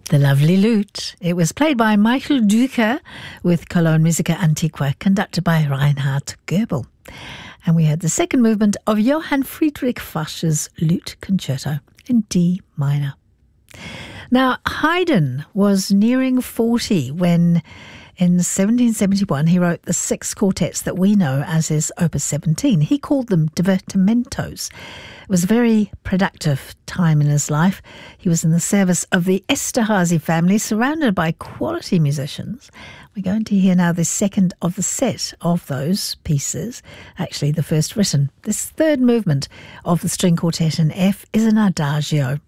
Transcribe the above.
The lovely lute. It was played by Michael Duker with Cologne Musica Antiqua, conducted by Reinhard Goebel. And we had the second movement of Johann Friedrich Fasch's Lute Concerto in D minor. Now, Haydn was nearing 40 when, in 1771, he wrote the 6 quartets that we know as his Opus 17. He called them divertimentos. It was a very productive time in his life. He was in the service of the Esterházy family, surrounded by quality musicians. We're going to hear now the second of the set of those pieces, actually the first written. This third movement of the string quartet in F is an adagio.